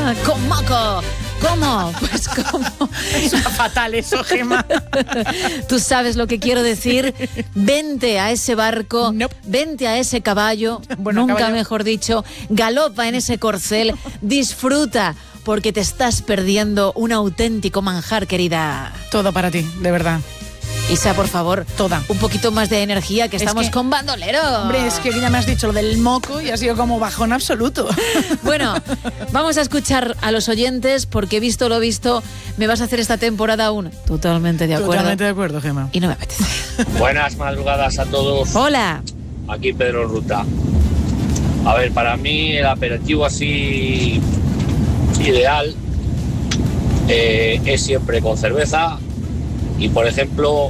Con moco. ¿Cómo? Pues ¿cómo? Es fatal eso, Gemma. Tú sabes lo que quiero decir. Vente a ese barco, Nope. Vente a ese caballo, Bueno, nunca caballo. mejor dicho, galopa en ese corcel, disfruta, porque te estás perdiendo un auténtico manjar, querida. Todo para ti, de verdad. Isa, por favor, Toda. un poquito más de energía, que Es estamos que- con bandolero. Hombre, es que ya me has dicho lo del moco y ha sido como bajón absoluto. Bueno, vamos a escuchar a los oyentes, porque visto lo visto, me vas a hacer esta temporada aún totalmente de acuerdo. Totalmente de acuerdo, Gemma. Y no me apetece. Buenas madrugadas a todos. Hola. Aquí Pedro Ruta. A ver, para mí el aperitivo así ideal es siempre con cerveza y, por ejemplo,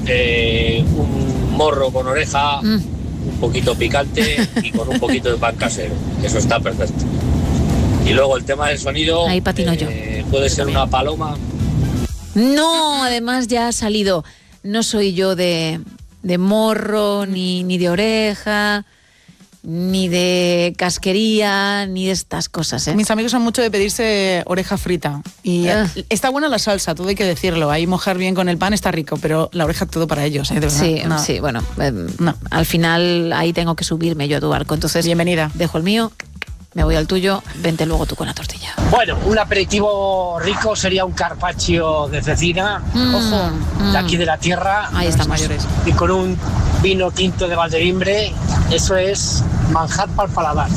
un morro con oreja, un poquito picante y con un poquito de pan casero. Eso está perfecto. Y luego el tema del sonido, Ahí patino yo. puede ser una paloma. No, además ya ha salido. No soy yo de morro, ni de oreja, ni de casquería, ni de estas cosas, ¿eh? Mis amigos son mucho de pedirse oreja frita. Y está buena la salsa, todo hay que decirlo. Ahí mojar bien con el pan está rico, pero la oreja todo para ellos, ¿eh? De verdad. Sí, No. sí, bueno, No. al final ahí tengo que subirme yo a tu barco. Entonces, Bienvenida. dejo el mío, me voy al tuyo, vente luego tú con la tortilla. Bueno, un aperitivo rico sería un carpaccio de cecina, ojo, de aquí de la tierra. Ahí estamos. Mayores. Y con un vino tinto de Valdelimbre, eso es manjar para el paladar.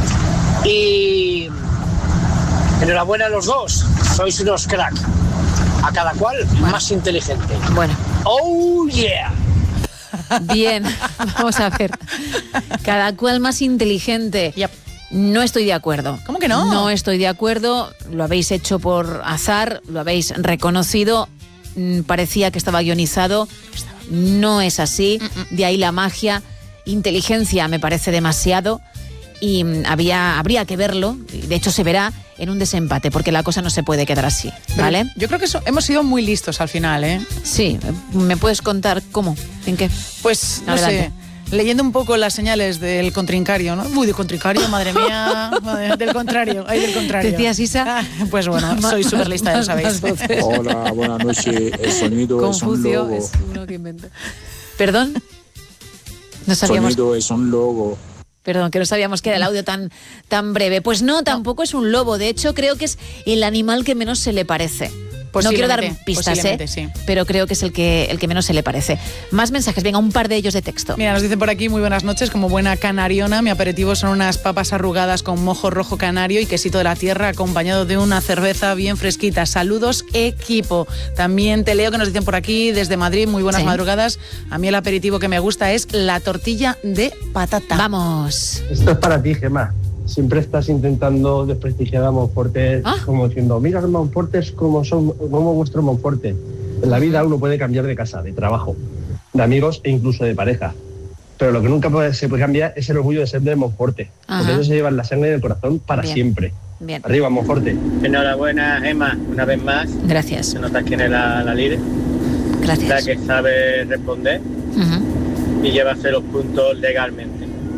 Y enhorabuena a los dos, sois unos crack. A cada cual más inteligente. Bueno, ¡Oh, yeah! bien, vamos a ver. Cada cual más inteligente. Yep. No estoy de acuerdo. ¿Cómo que no? No estoy de acuerdo. Lo habéis hecho por azar, lo habéis reconocido. Parecía que estaba guionizado. No es así. De ahí la magia. Inteligencia me parece demasiado. Y habría que verlo. De hecho, se verá en un desempate, porque la cosa no se puede quedar así, ¿vale? Yo creo que hemos sido muy listos al final, ¿eh? Sí. ¿Me puedes contar cómo? ¿En qué? Pues, no Adelante. sé, leyendo un poco las señales del contrincario, ¿no? Uy, del contrincario, madre mía. Del contrario, ay, del contrario. ¿Decías, Isa? Ah, pues bueno, soy súper lista, ya lo sabéis. Hola, buenas noches. El sonido es un Confucio logo. es uno que inventa. ¿Perdón? No sabíamos... Sonido es un logo. Perdón, que no sabíamos que era el audio tan breve. Pues no, tampoco es un lobo. De hecho, creo que es el animal que menos se le parece. No quiero dar pistas, sí. pero creo que es el que menos se le parece. Más mensajes, venga, un par de ellos de texto. Mira, nos dicen por aquí, muy buenas noches, como buena canariona, mi aperitivo son unas papas arrugadas con mojo rojo canario y quesito de la tierra acompañado de una cerveza bien fresquita. Saludos, equipo. También te leo que nos dicen por aquí desde Madrid, muy buenas Sí. madrugadas. A mí el aperitivo que me gusta es la tortilla de patata. Vamos. Esto es para ti, Gemma. Siempre estás intentando desprestigiar a Monforte, como diciendo, mira, los Monfortes como vuestro Monforte. En la vida uno puede cambiar de casa, de trabajo, de amigos e incluso de pareja. Pero lo que nunca se puede cambiar es el orgullo de ser de Monforte. Ajá. Porque eso se lleva en la sangre y en el corazón para Bien. siempre. Bien, Arriba, Monforte. Enhorabuena, Gemma, una vez más. gracias. Se nota quién es la líder, la Gracias. que sabe responder Ujú. y llevarse los puntos legalmente.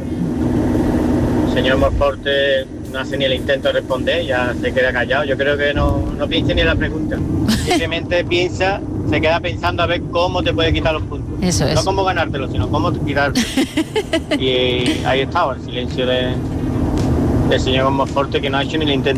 Señor Monforte no hace ni el intento de responder, ya se queda callado. Yo creo que no piensa ni en la pregunta. Simplemente se queda pensando a ver cómo te puede quitar los puntos. Eso es. No cómo ganártelo, sino cómo quitártelo. Y ahí estaba el silencio del señor Monforte, que no ha hecho ni el intento.